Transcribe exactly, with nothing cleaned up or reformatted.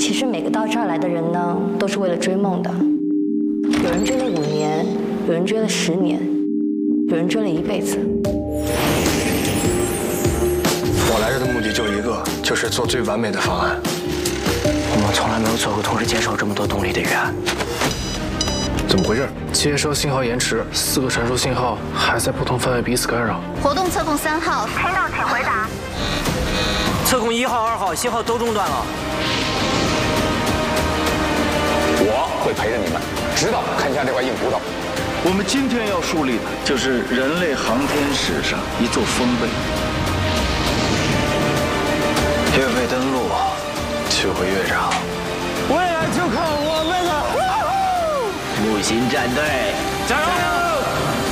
其实每个到这儿来的人呢，都是为了追梦的。有人追了五年，有人追了十年，有人追了一辈子。 我来这的目的就一个，就是做最完美的方案。 我们从来没有做过同时接受这么多动力的预案。 怎么回事？接收信号延迟，四个传输信号还在不同范围彼此干扰。 活动测控三号，听到请回答。 测控一号、二号信号都中断了。 我会陪着你们，直到啃下这块硬骨头。 我们今天要树立的就是人类航天史上一座丰碑。 月背登陆，取回月长， 未来就靠我们了！ 木星战队，加油！